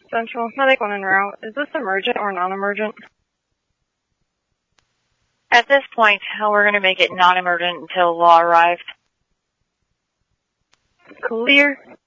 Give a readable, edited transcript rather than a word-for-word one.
Central, medic 1 en route. Is this emergent or non-emergent? At this point, we're going to make it non-emergent until law arrives. Clear.